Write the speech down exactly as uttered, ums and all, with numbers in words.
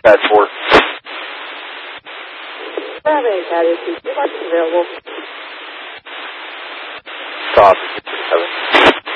Bad four. Seven, casualty. Two marks available. Stop. Seven.